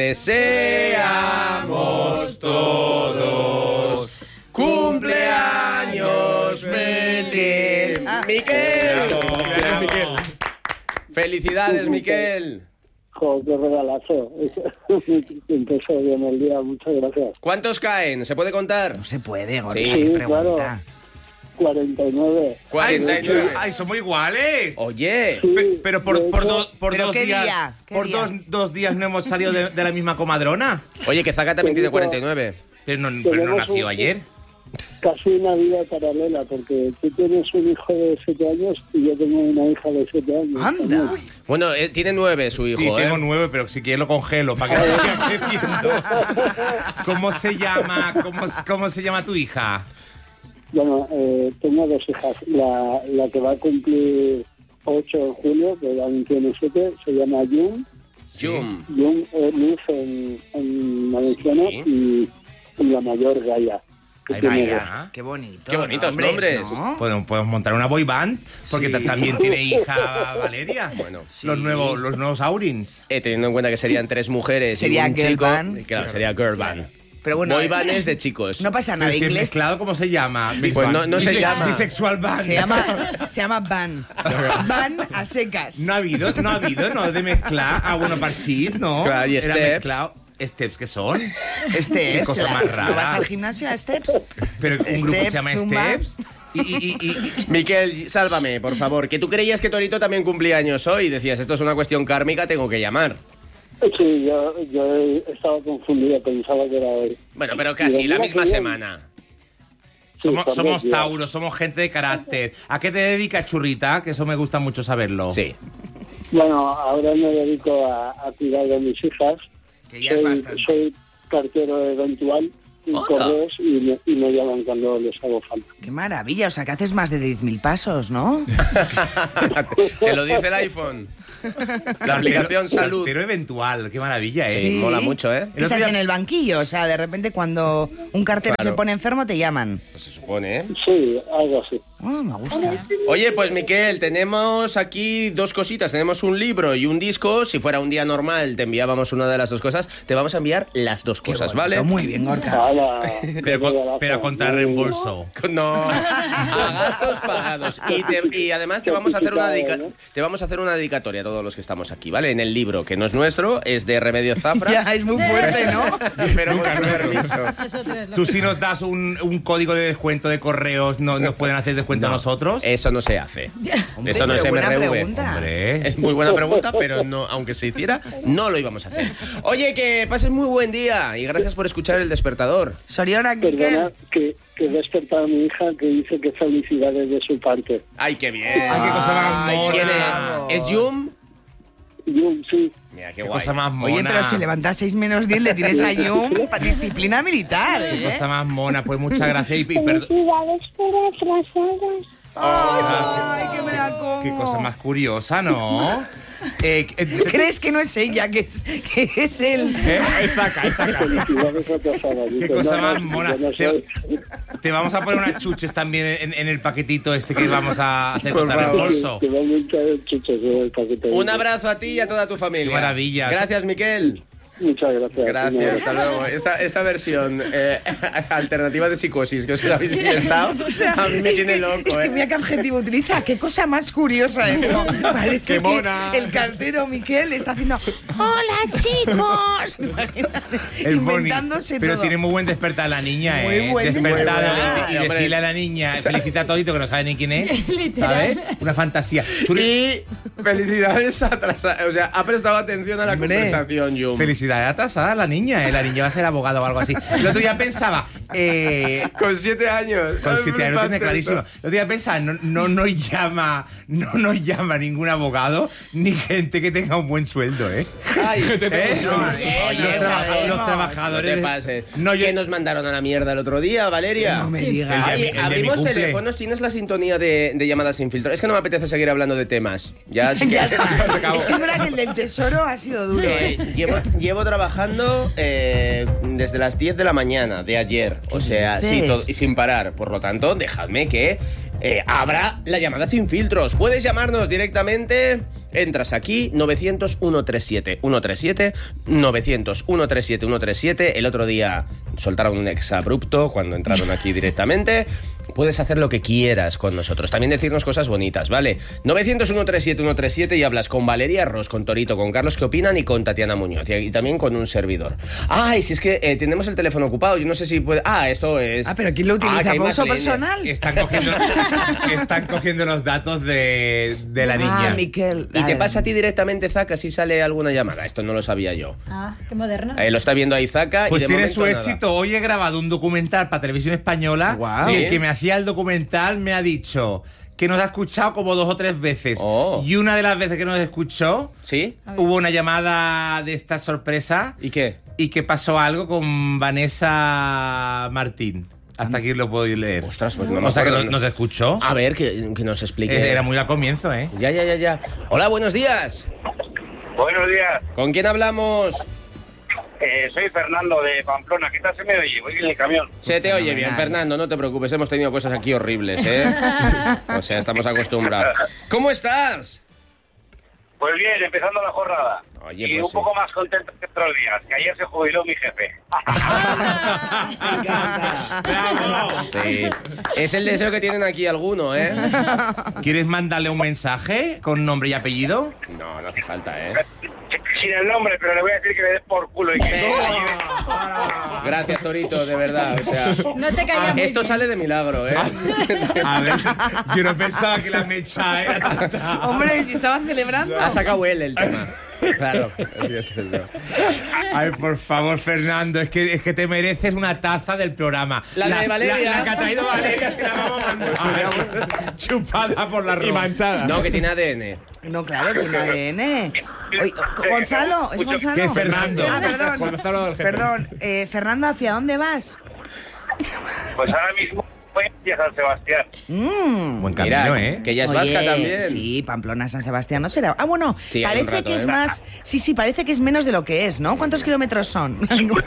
[SPEAKER 1] deseamos todos cumpleaños feliz.
[SPEAKER 4] Ah.
[SPEAKER 1] Miquel.
[SPEAKER 2] Cumpleaños, Miquel.
[SPEAKER 1] Felicidades, Miquel.
[SPEAKER 6] Jo, qué regalazo. Empezó bien el día, muchas gracias.
[SPEAKER 1] ¿Cuántos caen? ¿Se puede contar?
[SPEAKER 4] No se puede, Gorka.
[SPEAKER 1] Sí,
[SPEAKER 4] qué
[SPEAKER 6] Sí,
[SPEAKER 4] pregunta.
[SPEAKER 6] claro. cuarenta y nueve.
[SPEAKER 1] cuarenta y nueve.
[SPEAKER 3] ¡Ay, somos iguales!
[SPEAKER 1] Oye.
[SPEAKER 6] Sí,
[SPEAKER 3] Pe- pero por,
[SPEAKER 6] de
[SPEAKER 3] por,
[SPEAKER 6] hecho,
[SPEAKER 3] do- por
[SPEAKER 4] ¿Pero
[SPEAKER 3] dos
[SPEAKER 4] qué
[SPEAKER 3] días,
[SPEAKER 4] día? ¿Qué
[SPEAKER 3] por
[SPEAKER 4] día?
[SPEAKER 3] Dos, dos días no hemos salido de, de la misma comadrona.
[SPEAKER 1] Oye, que Zaca también tiene cuarenta y nueve.
[SPEAKER 3] Pero no, pero no
[SPEAKER 6] Tenemos
[SPEAKER 3] nació
[SPEAKER 6] un-
[SPEAKER 3] ayer.
[SPEAKER 6] Casi una vida paralela, porque tú tienes un hijo de siete años y yo tengo una hija de siete años.
[SPEAKER 4] Anda.
[SPEAKER 6] también.
[SPEAKER 1] Bueno, él tiene nueve su hijo,
[SPEAKER 3] Sí,
[SPEAKER 1] ¿eh?
[SPEAKER 3] tengo nueve, pero si quieres lo congelo para que no siga creciendo. ¿Cómo se llama? ¿Cómo, cómo se llama tu hija?
[SPEAKER 6] Bueno, eh, tengo dos hijas. La, la que va a cumplir ocho en julio, que también tiene siete, se llama Jun.
[SPEAKER 1] Jum.
[SPEAKER 6] Jun es Luz en, en valenciano
[SPEAKER 1] Sí.
[SPEAKER 6] y, y la mayor Gaia. Que
[SPEAKER 3] Ay,
[SPEAKER 6] tiene dos.
[SPEAKER 3] vaya.
[SPEAKER 4] Qué bonito.
[SPEAKER 1] Qué bonitos nombres.
[SPEAKER 4] ¿no?
[SPEAKER 3] Podemos, podemos montar una boy band porque
[SPEAKER 4] Sí.
[SPEAKER 3] ta- también tiene hija Valeria.
[SPEAKER 1] Bueno,
[SPEAKER 3] los
[SPEAKER 1] sí.
[SPEAKER 3] nuevos los nuevos Aurins.
[SPEAKER 1] Eh, teniendo en cuenta que serían tres mujeres
[SPEAKER 4] Sería
[SPEAKER 1] y un
[SPEAKER 4] girl
[SPEAKER 1] chico.
[SPEAKER 4] band.
[SPEAKER 1] Claro, sería girl band.
[SPEAKER 4] Pero bueno,
[SPEAKER 1] Boy
[SPEAKER 4] eh,
[SPEAKER 1] band es de chicos.
[SPEAKER 4] No pasa
[SPEAKER 3] Pero
[SPEAKER 4] nada.
[SPEAKER 3] si es
[SPEAKER 4] Inglés
[SPEAKER 3] mezclado, ¿cómo se llama? Big
[SPEAKER 1] Pues
[SPEAKER 3] band.
[SPEAKER 1] no- no se
[SPEAKER 3] Bise-
[SPEAKER 1] llama.
[SPEAKER 3] Bisexual band.
[SPEAKER 4] se llama, se llama Van. Van a secas.
[SPEAKER 3] No ha habido, no ha habido, ¿no? De mezclar. Ah, bueno, parchís, ¿no?
[SPEAKER 1] Claro, y
[SPEAKER 3] Era
[SPEAKER 1] steps.
[SPEAKER 3] mezclado. ¿Steps qué son?
[SPEAKER 4] Steps.
[SPEAKER 3] Qué cosa
[SPEAKER 4] la-
[SPEAKER 3] más
[SPEAKER 4] ¿Tú
[SPEAKER 3] rara.
[SPEAKER 4] vas al gimnasio a Steps?
[SPEAKER 3] Pero un grupo se llama
[SPEAKER 4] Zumba.
[SPEAKER 3] Steps. Y, y, y, y- y-
[SPEAKER 1] Miquel, sálvame, por favor. Que tú creías que Torito también cumplía años hoy. Decías, esto es una cuestión kármica, tengo que llamar.
[SPEAKER 6] Sí, yo, yo estaba confundido, pensaba que era hoy.
[SPEAKER 1] Bueno, pero casi, la
[SPEAKER 6] Mira
[SPEAKER 1] misma
[SPEAKER 6] qué bien.
[SPEAKER 1] semana.
[SPEAKER 6] Sí,
[SPEAKER 3] somos,
[SPEAKER 6] son
[SPEAKER 3] somos
[SPEAKER 6] dos días.
[SPEAKER 3] Tauros, somos gente de carácter. ¿A qué te dedicas, churrita? Que eso me gusta mucho saberlo.
[SPEAKER 1] Sí.
[SPEAKER 6] Bueno, ahora me dedico a, a cuidar de mis hijas.
[SPEAKER 4] Que ya es
[SPEAKER 6] soy,
[SPEAKER 4] bastante.
[SPEAKER 6] soy cartero eventual y
[SPEAKER 1] Hola.
[SPEAKER 6] correos y me, y me llaman cuando les hago falta.
[SPEAKER 4] Qué maravilla. O sea, que haces más de diez mil pasos, ¿no?
[SPEAKER 1] Te lo dice el iPhone. La aplicación
[SPEAKER 3] Pero-
[SPEAKER 1] Salud.
[SPEAKER 3] Pero eventual, qué maravilla, ¿eh?
[SPEAKER 1] Sí, mola mucho, ¿eh?
[SPEAKER 3] El otro
[SPEAKER 4] Estás
[SPEAKER 3] día-
[SPEAKER 4] en el banquillo. O sea, de repente cuando un cartero
[SPEAKER 1] Claro.
[SPEAKER 4] se pone enfermo, te llaman.
[SPEAKER 1] Pues se supone, ¿eh?
[SPEAKER 6] Sí, algo así.
[SPEAKER 4] Oh, me gusta.
[SPEAKER 1] Oye, pues Miquel, tenemos aquí dos cositas. Tenemos un libro y un disco. Si fuera un día normal, te enviábamos una de las dos cosas. Te vamos a enviar las dos
[SPEAKER 4] Qué
[SPEAKER 1] cosas,
[SPEAKER 4] bonito.
[SPEAKER 1] ¿vale?
[SPEAKER 4] Muy bien, Gorka.
[SPEAKER 6] Ala,
[SPEAKER 3] Pero, con- pero contra reembolso.
[SPEAKER 1] No, a gastos pagados. Y, te- y además te vamos a hacer una dedica- te vamos a hacer una dedicatoria a todos los que estamos aquí, ¿vale? En el libro, que no es nuestro, es de Remedios Zafra.
[SPEAKER 4] Ya, es muy fuerte, ¿no?
[SPEAKER 1] Pero con su permiso.
[SPEAKER 3] Tú si nos das un, un código de descuento de correos, ¿no, ¿nos pueden hacer descuento a nosotros?
[SPEAKER 1] Eso no se hace.
[SPEAKER 4] Hombre,
[SPEAKER 1] Eso no es
[SPEAKER 4] pero buena
[SPEAKER 1] M R V.
[SPEAKER 4] pregunta.
[SPEAKER 3] Hombre.
[SPEAKER 1] Es muy buena pregunta, pero no, aunque se hiciera, no lo íbamos a hacer. Oye, que pases muy buen día y gracias por escuchar El Despertador.
[SPEAKER 4] Soriona,
[SPEAKER 6] Perdona
[SPEAKER 4] ¿qué?
[SPEAKER 6] que, que he despertado a mi hija que dice que felicidades de su parte.
[SPEAKER 1] ¡Ay, qué bien!
[SPEAKER 3] Ay, qué cosa más
[SPEAKER 1] Ay, ¿quién
[SPEAKER 3] mona.
[SPEAKER 1] es? ¿Es Yum?
[SPEAKER 6] Yo, sí,
[SPEAKER 1] Mira, qué,
[SPEAKER 3] Qué
[SPEAKER 1] guay.
[SPEAKER 3] cosa más mona.
[SPEAKER 4] Oye, pero si levantas seis menos diez, le tienes a Yum para disciplina militar,
[SPEAKER 3] Qué
[SPEAKER 4] ¿eh?
[SPEAKER 3] cosa más mona. Pues muchas gracias y, y perdón.
[SPEAKER 8] Felicidades por atrasadas.
[SPEAKER 4] Ay, que me la como.
[SPEAKER 3] Qué cosa más curiosa, ¿no? Eh, eh,
[SPEAKER 4] ¿Crees que no es ella, que es, que es él?
[SPEAKER 3] eh, está acá, está acá.
[SPEAKER 6] felicidades atrasadas.
[SPEAKER 3] Qué
[SPEAKER 6] Dice,
[SPEAKER 3] cosa
[SPEAKER 6] no,
[SPEAKER 3] más
[SPEAKER 6] no,
[SPEAKER 3] mona.
[SPEAKER 6] yo no
[SPEAKER 3] Te,
[SPEAKER 6] soy-
[SPEAKER 3] te vamos a poner unas chuches también en, en el paquetito este que vamos a hacer
[SPEAKER 1] Por
[SPEAKER 3] contra
[SPEAKER 1] favor.
[SPEAKER 3] reembolso.
[SPEAKER 6] Te voy a echar chuches en el paquete.
[SPEAKER 1] Un abrazo a ti y a toda tu familia.
[SPEAKER 3] Qué maravilla.
[SPEAKER 1] Gracias, Miquel.
[SPEAKER 6] Muchas gracias.
[SPEAKER 1] Gracias, hasta luego. Esta, esta versión eh, alternativa de psicosis que os habéis inventado,
[SPEAKER 4] O sea,
[SPEAKER 1] a mí me
[SPEAKER 4] es
[SPEAKER 1] tiene
[SPEAKER 4] que,
[SPEAKER 1] loco,
[SPEAKER 4] es que
[SPEAKER 1] ¿eh?
[SPEAKER 4] mira qué adjetivo utiliza, qué cosa más curiosa. ¿Eh? Como parece
[SPEAKER 2] Qué
[SPEAKER 4] que
[SPEAKER 2] mona.
[SPEAKER 4] el cartero Miquel está haciendo ¡Hola, chicos! Imagínate,
[SPEAKER 3] Es
[SPEAKER 4] inventándose
[SPEAKER 3] bonito, pero
[SPEAKER 4] todo.
[SPEAKER 3] tiene muy buen despertar la niña,
[SPEAKER 4] Muy
[SPEAKER 3] ¿eh?
[SPEAKER 4] buen
[SPEAKER 3] Despertada
[SPEAKER 1] despertar.
[SPEAKER 3] y, y
[SPEAKER 1] Hombre,
[SPEAKER 3] decirle a la niña, felicita a Todito que no sabe ni quién es,
[SPEAKER 5] Literal.
[SPEAKER 3] ¿sabes? Una fantasía. Chuli,
[SPEAKER 1] Y felicidades atrasadas. O sea, ha prestado atención a la
[SPEAKER 4] Hombre.
[SPEAKER 1] conversación, Yum.
[SPEAKER 3] felicidades atrasada a la niña, ¿eh? La niña va a ser abogada o algo así. El otro día pensaba, eh,
[SPEAKER 1] Con siete años.
[SPEAKER 3] con
[SPEAKER 1] Es
[SPEAKER 3] siete años lo tiene
[SPEAKER 1] flipante
[SPEAKER 3] clarísimo.
[SPEAKER 1] esto.
[SPEAKER 3] El otro día pensaba, no, no nos llama, no nos llama ningún abogado ni gente que tenga un buen sueldo, ¿eh?
[SPEAKER 1] Ay,
[SPEAKER 3] ¿Eh?
[SPEAKER 4] No,
[SPEAKER 1] Oye,
[SPEAKER 3] los,
[SPEAKER 1] ya
[SPEAKER 3] trabaja-
[SPEAKER 1] sabemos.
[SPEAKER 3] los
[SPEAKER 1] No
[SPEAKER 3] trabajadores.
[SPEAKER 1] te pases.
[SPEAKER 3] No, yo-
[SPEAKER 1] ¿Qué nos mandaron a la mierda el otro día, Valeria?
[SPEAKER 4] No me
[SPEAKER 5] Sí.
[SPEAKER 4] digas.
[SPEAKER 3] El de
[SPEAKER 1] Oye,
[SPEAKER 3] mi- el de mi
[SPEAKER 1] abrimos
[SPEAKER 3] cumple.
[SPEAKER 1] teléfonos, tienes la sintonía de, de llamadas sin filtro. Es que no me apetece seguir hablando de temas. Ya, sí que
[SPEAKER 4] Ya
[SPEAKER 1] se,
[SPEAKER 4] está.
[SPEAKER 1] se acabó.
[SPEAKER 4] Es que es verdad que el del tesoro ha sido duro.
[SPEAKER 1] Eh,
[SPEAKER 4] ¿eh?
[SPEAKER 1] llevo, llevo trabajando eh, desde las diez de la mañana de ayer. O sea, sí,
[SPEAKER 4] dices?
[SPEAKER 1] todo- y sin parar. Por lo tanto, dejadme que eh, abra la llamada sin filtros. Puedes llamarnos directamente. Entras aquí, novecientos, ciento treinta y siete, ciento treinta y siete, novecientos, ciento treinta y siete, ciento treinta y siete. El otro día soltaron un exabrupto cuando entraron aquí directamente. Puedes hacer lo que quieras con nosotros. También decirnos cosas bonitas, ¿vale? novecientos, ciento treinta y siete, ciento treinta y siete y hablas con Valeria Ross, con Torito, con Carlos que opinan y con Tatiana Muñoz. Y, y también con un servidor. Ay, si es que eh, tenemos el teléfono ocupado. Yo no sé si puede... Ah, esto es...
[SPEAKER 4] Ah, pero ¿quién lo utiliza?
[SPEAKER 1] Ah, que hay
[SPEAKER 4] ¿Para
[SPEAKER 1] más
[SPEAKER 4] uso
[SPEAKER 1] líneas.
[SPEAKER 4] personal?
[SPEAKER 3] Están cogiendo, están cogiendo los datos de, de la niña.
[SPEAKER 4] Ah, Miquel.
[SPEAKER 1] Y te
[SPEAKER 4] Ah,
[SPEAKER 1] pasa a ti directamente, Zaka, si sale alguna llamada. Esto no lo sabía yo.
[SPEAKER 5] Ah, qué moderno.
[SPEAKER 1] Eh, lo está viendo ahí Zaka
[SPEAKER 3] Pues
[SPEAKER 1] y de
[SPEAKER 3] tiene
[SPEAKER 1] momento
[SPEAKER 3] su
[SPEAKER 1] nada.
[SPEAKER 3] éxito. Hoy he grabado un documental para Televisión Española
[SPEAKER 4] Guau.
[SPEAKER 3] y
[SPEAKER 1] Sí.
[SPEAKER 3] el que me hacía el documental me ha dicho que nos ha escuchado como dos o tres veces.
[SPEAKER 1] Oh.
[SPEAKER 3] Y una de las veces que nos escuchó,
[SPEAKER 1] ¿Sí?
[SPEAKER 3] hubo una llamada de esta sorpresa
[SPEAKER 1] ¿Y qué?
[SPEAKER 3] y que pasó algo con Vanessa Martín. Hasta aquí lo puedo leer.
[SPEAKER 1] Ostras, pues no me
[SPEAKER 3] O sea que
[SPEAKER 1] acuerdo.
[SPEAKER 3] nos, nos escuchó.
[SPEAKER 1] A ver, que, que nos explique.
[SPEAKER 3] Eh, Era muy al comienzo, ¿eh?
[SPEAKER 1] Ya, ya, ya, ya. Hola, buenos días.
[SPEAKER 9] Buenos días,
[SPEAKER 1] ¿Con quién hablamos?
[SPEAKER 9] eh, soy Fernando de Pamplona. ¿Qué tal se me oye? Voy en el camión.
[SPEAKER 1] Se te oye bien, Fernando, no te preocupes. Hemos tenido cosas aquí horribles, ¿eh? O sea, estamos acostumbrados. ¿Cómo estás?
[SPEAKER 9] Pues bien, empezando la jornada.
[SPEAKER 1] Oye,
[SPEAKER 9] y
[SPEAKER 1] pues
[SPEAKER 9] un
[SPEAKER 1] sí.
[SPEAKER 9] poco más contento que otros días, que ayer se jubiló mi jefe.
[SPEAKER 1] Sí. Es el deseo que tienen aquí alguno, ¿eh?
[SPEAKER 3] ¿Quieres mandarle un mensaje con nombre y apellido?
[SPEAKER 1] No, no hace falta, ¿eh?
[SPEAKER 9] Sin el nombre, pero le voy a decir que le dé por culo y que...
[SPEAKER 1] Gracias, Torito, de verdad. O sea,
[SPEAKER 5] No te callas muy
[SPEAKER 1] esto
[SPEAKER 5] bien.
[SPEAKER 1] sale de milagro, ¿eh?
[SPEAKER 3] A ver, yo no pensaba que la mecha era tanta.
[SPEAKER 4] Hombre, si estaban celebrando.
[SPEAKER 1] Ha sacado él el tema. Claro, así es eso.
[SPEAKER 3] Ay, por favor, Fernando, es que, es que te mereces una taza del programa.
[SPEAKER 1] La de Valeria.
[SPEAKER 3] La, la que ha traído Valeria se la vamos a mandar. Chupada por la ropa.
[SPEAKER 2] Y manchada.
[SPEAKER 1] No, que tiene A D N.
[SPEAKER 4] No, claro, tiene A D N. Oye, Gonzalo, ¿es Gonzalo?
[SPEAKER 3] ¿Qué es Fernando?
[SPEAKER 4] Ah, perdón.
[SPEAKER 2] Gonzalo del jefe.
[SPEAKER 4] Perdón, eh, Fernando, ¿hacia dónde vas?
[SPEAKER 9] Pues ahora mismo voy a San Sebastián.
[SPEAKER 4] Mm.
[SPEAKER 3] Buen camino,
[SPEAKER 1] Mira,
[SPEAKER 3] ¿eh?
[SPEAKER 1] que ella es
[SPEAKER 4] Oye,
[SPEAKER 1] vasca también.
[SPEAKER 4] Sí, Pamplona, San Sebastián, no será. Ah, bueno,
[SPEAKER 1] Sí, hay un
[SPEAKER 4] parece
[SPEAKER 1] rato,
[SPEAKER 4] que es
[SPEAKER 1] ¿eh?
[SPEAKER 4] más. Sí, sí, parece que es menos de lo que es, ¿no? ¿Cuántos kilómetros son?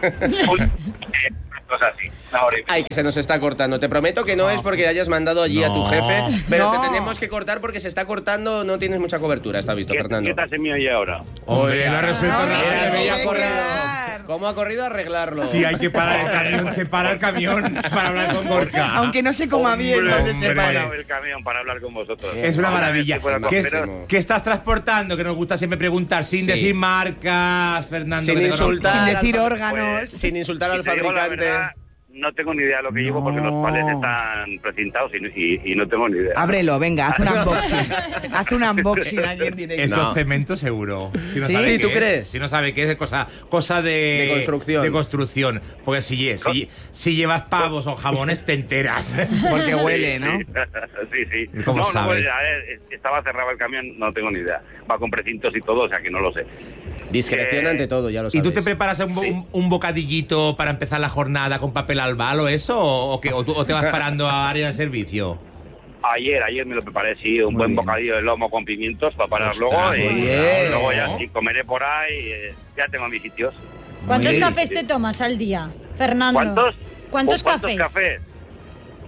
[SPEAKER 9] Cosas así, una hora y media.
[SPEAKER 1] Ay, que se nos está cortando. Te prometo que no es porque hayas mandado allí a tu
[SPEAKER 3] No.
[SPEAKER 1] jefe, pero
[SPEAKER 4] No.
[SPEAKER 1] te tenemos que cortar porque se está cortando, no tienes mucha cobertura, está visto,
[SPEAKER 9] ¿Qué,
[SPEAKER 1] Fernando.
[SPEAKER 9] ¿Qué tal se me oye ahora?
[SPEAKER 3] Hombre, lo ha resuelto
[SPEAKER 4] No,
[SPEAKER 3] nada.
[SPEAKER 4] no,
[SPEAKER 1] Mira,
[SPEAKER 4] no,
[SPEAKER 1] cómo
[SPEAKER 4] no,
[SPEAKER 1] ha
[SPEAKER 4] no,
[SPEAKER 1] corrido.
[SPEAKER 4] no.
[SPEAKER 1] ¿Cómo ha corrido a arreglarlo?
[SPEAKER 3] Si hay que parar el camión, se para el camión para hablar con Gorka.
[SPEAKER 4] Aunque no se coma bien
[SPEAKER 9] Hombre,
[SPEAKER 4] donde
[SPEAKER 3] hombre.
[SPEAKER 4] se
[SPEAKER 9] he
[SPEAKER 4] para.
[SPEAKER 9] parado el camión para hablar con vosotros.
[SPEAKER 3] Es una maravilla.
[SPEAKER 9] Si fuera
[SPEAKER 3] ¿Qué, es-
[SPEAKER 9] costero,
[SPEAKER 3] qué estás transportando? Que nos gusta siempre preguntar, sin
[SPEAKER 1] Sí.
[SPEAKER 3] decir marcas, Fernando.
[SPEAKER 1] Sin
[SPEAKER 3] que te conozco.
[SPEAKER 1] insultar.
[SPEAKER 4] Sin
[SPEAKER 1] al
[SPEAKER 4] decir
[SPEAKER 1] fa-
[SPEAKER 4] órganos.
[SPEAKER 9] pues,
[SPEAKER 1] Sin insultar al
[SPEAKER 9] si te digo la
[SPEAKER 1] fabricante.
[SPEAKER 9] verdad, no tengo ni idea de lo que llevo porque
[SPEAKER 4] No.
[SPEAKER 9] los palets están precintados y, y- y no tengo ni idea.
[SPEAKER 4] Ábrelo, venga, haz un unboxing. Haz un unboxing aquí en directo.
[SPEAKER 3] Eso
[SPEAKER 1] No.
[SPEAKER 3] es cemento seguro. Si no
[SPEAKER 4] ¿Sí?
[SPEAKER 3] sabe
[SPEAKER 1] Sí,
[SPEAKER 3] qué
[SPEAKER 1] ¿tú
[SPEAKER 3] es.
[SPEAKER 1] crees?
[SPEAKER 3] Si no sabe qué es, es cosa, cosa de,
[SPEAKER 1] De construcción.
[SPEAKER 3] de construcción. Porque si, si, si llevas pavos o jamones, te enteras.
[SPEAKER 4] Porque huele, ¿no?
[SPEAKER 9] Sí, sí. sí.
[SPEAKER 3] ¿Cómo
[SPEAKER 9] no,
[SPEAKER 3] sabe?
[SPEAKER 9] no, pues, a ver, estaba cerrado el camión, no tengo ni idea. Va con precintos y todo, o sea que no lo sé.
[SPEAKER 1] Discreción
[SPEAKER 9] Eh,
[SPEAKER 1] ante todo, ya lo
[SPEAKER 3] ¿Y
[SPEAKER 1] sabes.
[SPEAKER 3] tú te preparas un, bo- un, un bocadillito para empezar la jornada con papel albal o eso? ¿O, o qué? ¿O, tú- o te vas parando a área de servicio?
[SPEAKER 9] Ayer, ayer me lo preparé, sí, un
[SPEAKER 4] Muy
[SPEAKER 9] buen
[SPEAKER 4] bien.
[SPEAKER 9] bocadillo de lomo con pimientos para parar
[SPEAKER 3] Ostras,
[SPEAKER 9] luego.
[SPEAKER 3] muy
[SPEAKER 9] Y
[SPEAKER 4] bien.
[SPEAKER 9] luego ya sí, comeré por ahí, eh, ya tengo mis sitios.
[SPEAKER 5] ¿Cuántos
[SPEAKER 3] Muy
[SPEAKER 5] cafés
[SPEAKER 9] bien.
[SPEAKER 5] te tomas al día, Fernando?
[SPEAKER 9] ¿Cuántos?
[SPEAKER 5] ¿Cuántos
[SPEAKER 9] ¿Cuántos
[SPEAKER 5] cafés?
[SPEAKER 9] cafés?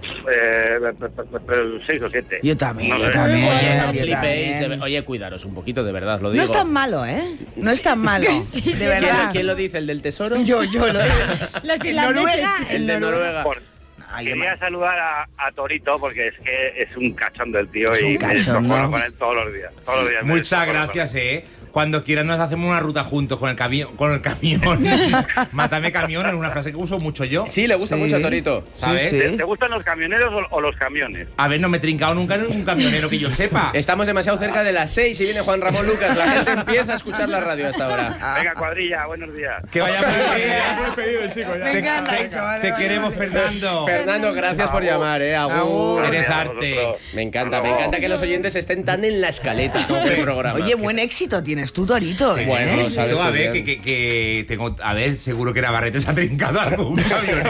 [SPEAKER 9] Eh, seis o siete.
[SPEAKER 4] Yo también,
[SPEAKER 9] No
[SPEAKER 4] yo
[SPEAKER 9] sé.
[SPEAKER 4] también.
[SPEAKER 1] Oye, no
[SPEAKER 4] yo
[SPEAKER 1] flipéis.
[SPEAKER 4] también.
[SPEAKER 1] de- Oye, cuidaros un poquito, de verdad, lo digo.
[SPEAKER 4] No es tan malo, ¿eh? No es tan malo.
[SPEAKER 8] Sí, sí,
[SPEAKER 4] de
[SPEAKER 1] ¿Quién,
[SPEAKER 4] verdad.
[SPEAKER 1] quién lo dice? ¿El del tesoro?
[SPEAKER 4] Yo, yo lo
[SPEAKER 8] Los
[SPEAKER 4] En Noruega,
[SPEAKER 8] finlandeses.
[SPEAKER 1] El de
[SPEAKER 4] en
[SPEAKER 1] Noruega.
[SPEAKER 9] Por-
[SPEAKER 4] Ay, qué
[SPEAKER 9] Quería
[SPEAKER 4] mal.
[SPEAKER 9] saludar a, a Torito porque es que es un cachondo el tío
[SPEAKER 4] Es un
[SPEAKER 9] y me
[SPEAKER 4] cachondo.
[SPEAKER 9] descojono con él todos los días. Todos los días me
[SPEAKER 3] Muchas
[SPEAKER 9] descojono
[SPEAKER 3] gracias,
[SPEAKER 9] con él.
[SPEAKER 3] eh. Cuando quieran nos hacemos una ruta juntos con el camión. Con el camión. Mátame camión, es una frase que uso mucho yo.
[SPEAKER 1] Sí, le gusta
[SPEAKER 4] Sí.
[SPEAKER 1] mucho a Torito.
[SPEAKER 3] ¿Sabes?
[SPEAKER 4] Sí, sí.
[SPEAKER 9] ¿Te gustan los camioneros o, o los camiones?
[SPEAKER 3] A ver, no me he trincado nunca en un camionero que yo sepa.
[SPEAKER 1] Estamos demasiado cerca de las seis y viene Juan Ramón Lucas. La gente empieza a escuchar la radio hasta ahora.
[SPEAKER 9] Venga, cuadrilla, buenos días.
[SPEAKER 3] Que vaya muy bien.
[SPEAKER 2] Muy pedido el chico, ya.
[SPEAKER 4] Me encanta, dicho, vale,
[SPEAKER 3] Te
[SPEAKER 4] vale,
[SPEAKER 3] queremos,
[SPEAKER 4] vale.
[SPEAKER 3] Fernando.
[SPEAKER 1] Fernando, gracias por llamar, eh. Agur.
[SPEAKER 4] Agur.
[SPEAKER 3] Eres
[SPEAKER 9] Gracias a
[SPEAKER 3] arte.
[SPEAKER 9] vosotros.
[SPEAKER 1] Me encanta, me
[SPEAKER 9] Hasta
[SPEAKER 1] encanta que los oyentes estén tan en la escaleta del programa.
[SPEAKER 4] Oye, buen éxito tienes tú, Torito. ¿eh?
[SPEAKER 1] Bueno,
[SPEAKER 3] ¿Eh?
[SPEAKER 1] sabes
[SPEAKER 3] Tú, a
[SPEAKER 1] tú
[SPEAKER 3] ver,
[SPEAKER 1] bien.
[SPEAKER 3] que, que, que tengo. A ver, seguro que Navarrete se ha trincado algún camionero.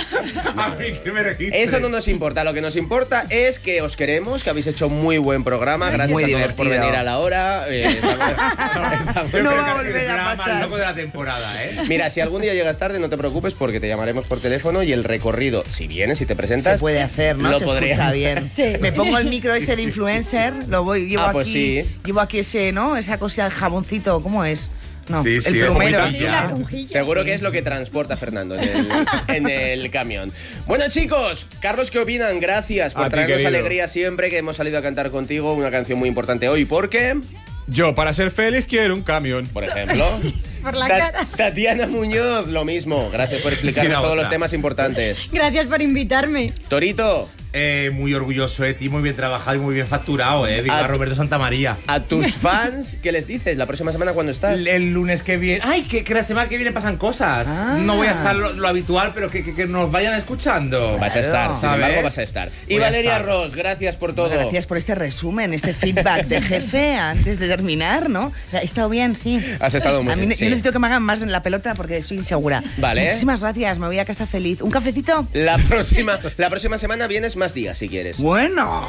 [SPEAKER 3] A mí que me registre.
[SPEAKER 1] Eso no nos importa, lo que nos importa es que os queremos, que habéis hecho muy buen programa, gracias
[SPEAKER 4] Muy
[SPEAKER 1] a todos por
[SPEAKER 4] divertido.
[SPEAKER 1] venir a la hora. eh, estamos- estamos-
[SPEAKER 3] Yo
[SPEAKER 4] No
[SPEAKER 3] creo
[SPEAKER 4] va a
[SPEAKER 3] que ha sido
[SPEAKER 4] volver
[SPEAKER 3] el
[SPEAKER 4] a
[SPEAKER 3] programa más
[SPEAKER 4] pasar.
[SPEAKER 3] loco de la temporada, ¿eh?
[SPEAKER 1] Mira, si algún día llegas tarde, no te preocupes porque te llamaremos por teléfono y el recorrido, si vienes, si te presentas,
[SPEAKER 4] Se puede hacer, ¿no?
[SPEAKER 1] lo
[SPEAKER 4] Se
[SPEAKER 1] podría-
[SPEAKER 4] escucha bien.
[SPEAKER 8] Sí.
[SPEAKER 4] Me pongo el micro ese de influencer, lo voy, llevo
[SPEAKER 1] Ah, pues
[SPEAKER 4] aquí,
[SPEAKER 1] sí.
[SPEAKER 4] llevo aquí ese, ¿no? Esa cosa, el jaboncito, ¿cómo es? No,
[SPEAKER 3] Sí,
[SPEAKER 4] el
[SPEAKER 3] sí, es
[SPEAKER 4] plumero.
[SPEAKER 3] como
[SPEAKER 8] Sí, la esponjilla.
[SPEAKER 1] Seguro que es lo que transporta Fernando en el, en el camión. Bueno, chicos, Carlos, ¿qué opinan? Gracias por
[SPEAKER 2] A ti,
[SPEAKER 1] traernos
[SPEAKER 2] querido.
[SPEAKER 1] alegría siempre que hemos salido a cantar contigo una canción muy importante hoy. Porque,
[SPEAKER 2] Yo, para ser feliz, quiero un camión.
[SPEAKER 1] por ejemplo,
[SPEAKER 8] Por la
[SPEAKER 1] Ta-
[SPEAKER 8] cara.
[SPEAKER 1] Tatiana Muñoz, lo mismo. Gracias por explicarnos
[SPEAKER 3] Sí, la
[SPEAKER 1] todos
[SPEAKER 3] otra.
[SPEAKER 1] los temas importantes.
[SPEAKER 8] Gracias por invitarme.
[SPEAKER 1] Torito,
[SPEAKER 3] Eh, muy orgulloso de ti, muy bien trabajado y muy bien facturado, ¿eh? Viva
[SPEAKER 1] Ah.
[SPEAKER 3] Roberto Santamaría.
[SPEAKER 1] a tus fans, ¿qué les dices la próxima semana cuando estás?
[SPEAKER 3] El, el lunes que viene. ¡Ay! Que, que la semana que viene pasan cosas.
[SPEAKER 4] Ah.
[SPEAKER 3] No voy a estar lo, lo habitual, pero que, que- que nos vayan escuchando.
[SPEAKER 1] Vas a estar, sin
[SPEAKER 3] ¿sabes?
[SPEAKER 1] embargo, vas a estar. Y
[SPEAKER 3] Voy a
[SPEAKER 1] Valeria
[SPEAKER 3] estar.
[SPEAKER 1] Ross, gracias por todo.
[SPEAKER 4] Gracias por este resumen, este feedback de jefe antes de terminar, ¿no? ¿He estado bien? Sí.
[SPEAKER 1] Has estado muy
[SPEAKER 4] A mí
[SPEAKER 1] bien,
[SPEAKER 4] ne-
[SPEAKER 1] sí.
[SPEAKER 4] Yo necesito que me hagan más en la pelota porque soy insegura.
[SPEAKER 1] Vale.
[SPEAKER 4] Muchísimas gracias, me voy a casa feliz. ¿Un cafecito?
[SPEAKER 1] La próxima, la próxima semana vienes más días, si quieres.
[SPEAKER 4] Bueno.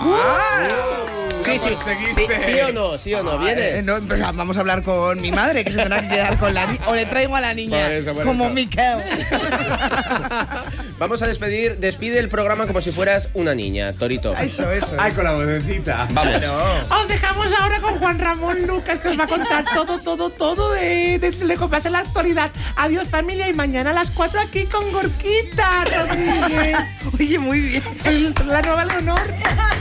[SPEAKER 1] Sí, sí, sí, sí o no, sí o no,
[SPEAKER 4] Eh,
[SPEAKER 1] vienes.
[SPEAKER 4] no, pues, ah, vamos a hablar con mi madre, que se tendrá que quedar con la niña. O le traigo a la niña,
[SPEAKER 1] Por eso, por
[SPEAKER 4] como
[SPEAKER 1] eso.
[SPEAKER 4] Miquel.
[SPEAKER 1] Vamos a despedir, despide el programa como si fueras una niña, Torito.
[SPEAKER 4] Eso, eso.
[SPEAKER 3] ¡Ay, con la vocecita!
[SPEAKER 1] Vamos.
[SPEAKER 3] Os dejamos ahora con Juan Ramón Lucas, que os va a contar todo, todo, todo de, de, de lo que pasa en la actualidad. Adiós, familia, y mañana a las cuatro aquí con Gorquita Rodríguez.
[SPEAKER 4] Oye, muy bien.
[SPEAKER 3] Soy la nueva Leonor.